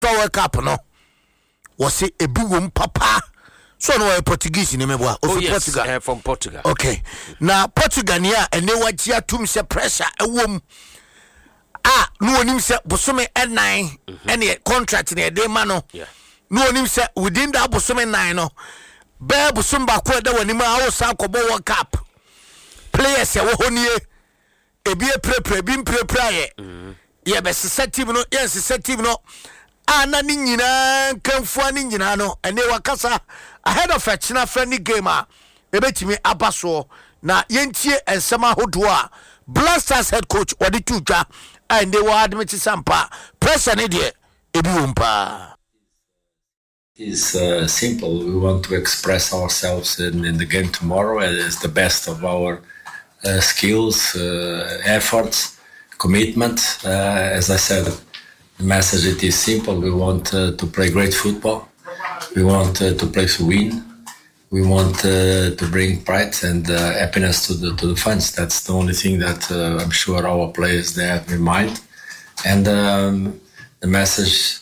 World Cup no was a big papa. So no Portuguese in Meboa. Portugal. From Portugal. Okay. Now Portugal near and they were here to say pressure a womb. No one himself Bosome at 9 any contract near day mano. Yeah. No one himself within that Bosome 9 no. Bear Bosumba Quada when him our Sanko World Cup. Players ya wohonye ebi prepare bim prepare ye be set team no yes set team no ana ni nyina kanfu ani nyina no ene wakasa ahead of a china friendly game a ebetimi abaso na yentie ensema hodo a Blasters head coach odi tuja and they were admit sampa pressure ne de ebi wompa. It's simple. We want to express ourselves in the game tomorrow as the best of our skills, efforts, commitment. As I said, the message it is simple. We want to play great football. We want to play to win. We want to bring pride and happiness to the fans. That's the only thing that I'm sure our players they have in mind. And the message